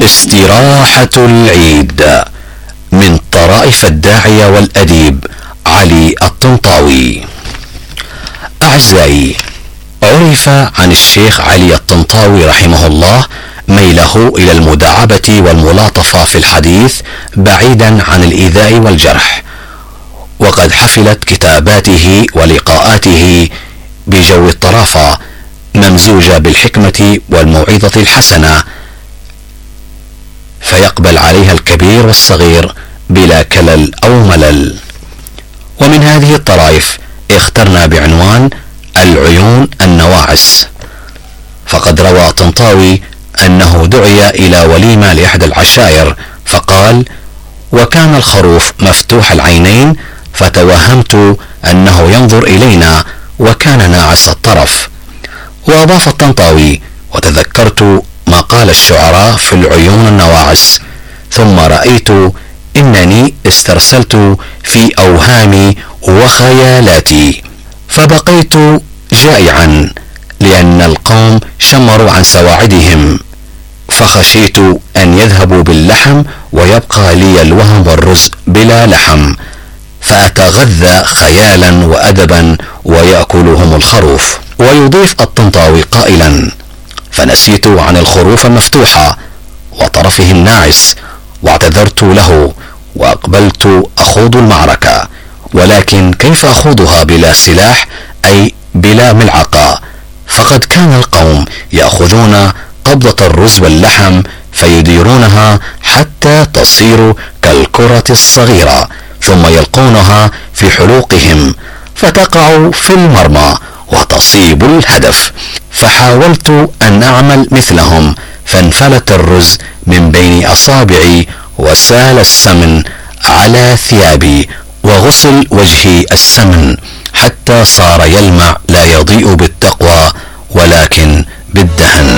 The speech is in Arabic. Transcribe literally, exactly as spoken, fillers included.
استراحة العيد من طرائف الداعية والأديب علي الطنطاوي. أعزائي، عرف عن الشيخ علي الطنطاوي رحمه الله ميله إلى المداعبة والملاطفة في الحديث بعيدا عن الإيذاء والجرح، وقد حفلت كتاباته ولقاءاته بجو الطرافة ممزوجة بالحكمة والموعظة الحسنة، فيقبل عليها الكبير والصغير بلا كلل أو ملل. ومن هذه الطرائف اخترنا بعنوان العيون النواعس. فقد روى طنطاوي أنه دعي إلى وليمة لإحدى العشائر فقال: وكان الخروف مفتوح العينين فتوهمت أنه ينظر إلينا وكان ناعس الطرف. وأضاف الطنطاوي: وتذكرت ما قال الشعراء في العيون النواعس، ثم رأيت إنني استرسلت في أوهامي وخيالاتي فبقيت جائعا لأن القوم شمروا عن سواعدهم، فخشيت أن يذهبوا باللحم ويبقى لي الوهم والرز بلا لحم، فأتغذى خيالا وأدبا ويأكلهم الخروف. ويضيف الطنطاوي قائلا: فنسيت عن الخروف المفتوحة وطرفه الناعس واعتذرت له وأقبلت أخوض المعركة، ولكن كيف أخوضها بلا سلاح أي بلا ملعقة؟ فقد كان القوم يأخذون قبضة الرز واللحم فيديرونها حتى تصير كالكرة الصغيرة، ثم يلقونها في حلوقهم فتقع في المرمى وتصيب الهدف. فحاولت أن أعمل مثلهم فانفلت الرز من بين أصابعي وسال السمن على ثيابي وغسل وجهي السمن حتى صار يلمع لا يضيء بالتقوى ولكن